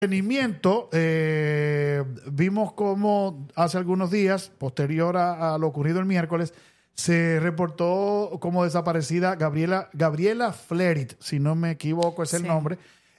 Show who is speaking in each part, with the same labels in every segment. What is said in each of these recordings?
Speaker 1: Entretenimiento, vimos cómo hace algunos días, posterior a lo ocurrido el miércoles, se reportó como desaparecida Gabriela Flerit, si no me equivoco es el nombre.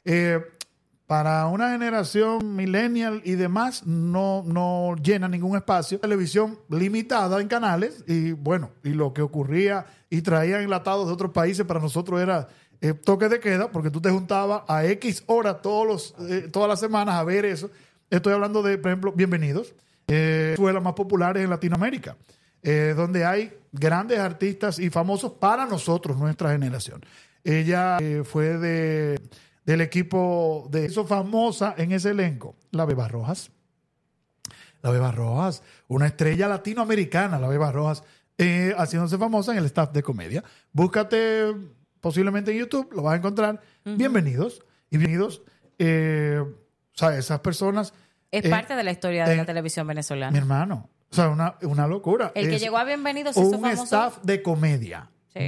Speaker 1: Para una generación millennial y demás, no llena ningún espacio. Televisión limitada en canales y bueno, y lo que ocurría y traían enlatados de otros países para nosotros era toque de queda, porque tú te juntabas a X horas todas las semanas a ver eso. Estoy hablando de, por ejemplo, Bienvenidos, escuelas más populares en Latinoamérica, donde hay grandes artistas y famosos para nosotros, nuestra generación. Ella fue del equipo de eso famosa en ese elenco, la Beba Rojas. La Beba Rojas, una estrella latinoamericana, la Beba Rojas, haciéndose famosa en el staff de comedia. Búscate posiblemente en YouTube, lo vas a encontrar. Bienvenidos. Y bienvenidos, o sea, esas personas...
Speaker 2: Es parte de la historia de la televisión venezolana.
Speaker 1: Mi hermano, o sea, una locura.
Speaker 2: El que llegó a Bienvenidos hizo
Speaker 1: un
Speaker 2: famoso.
Speaker 1: Staff de comedia,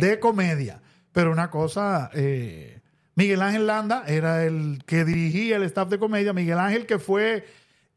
Speaker 1: pero una cosa... Miguel Ángel Landa era el que dirigía el staff de comedia. Miguel Ángel que fue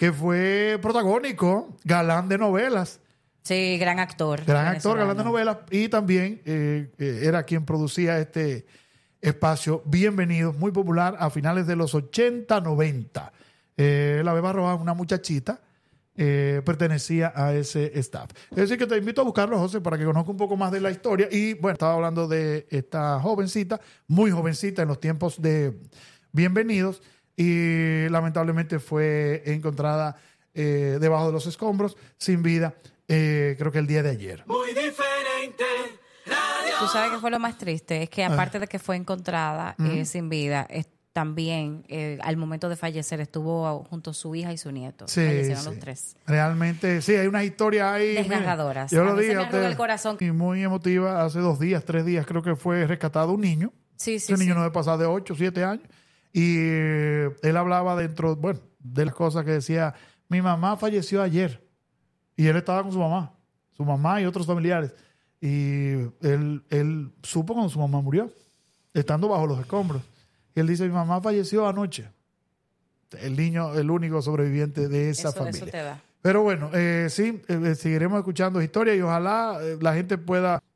Speaker 1: protagónico, galán de novelas.
Speaker 2: Sí, gran actor.
Speaker 1: Galán de novelas. Y también era quien producía este espacio Bienvenidos, muy popular a finales de los 80, 90. La Beba Rojas, una muchachita, pertenecía a ese staff. Es decir, que te invito a buscarlo, José, para que conozca un poco más de la historia. Y bueno, estaba hablando de esta jovencita, muy jovencita en los tiempos de Bienvenidos, y lamentablemente fue encontrada debajo de los escombros, sin vida, creo que el día de ayer.
Speaker 3: Muy diferente.
Speaker 2: Tú sabes que fue lo más triste, es que aparte de que fue encontrada sin vida, también al momento de fallecer estuvo junto a su hija y su nieto. Fallecieron los tres.
Speaker 1: Realmente, sí, hay unas historias ahí
Speaker 2: desgarradoras.
Speaker 1: Yo lo dije,
Speaker 2: se me arruga el corazón.
Speaker 1: Y muy emotiva. Hace 2 días, 3 días, creo que fue rescatado un niño. Ese niño no debe pasar de 8, 7 años. Y él hablaba de las cosas que decía, mi mamá falleció ayer. Y él estaba con su mamá y otros familiares. Y él supo cuando su mamá murió, estando bajo los escombros. Y él dice, mi mamá falleció anoche. El niño, el único sobreviviente de esa familia.
Speaker 2: Eso te da.
Speaker 1: Pero bueno, seguiremos escuchando historias y ojalá la gente pueda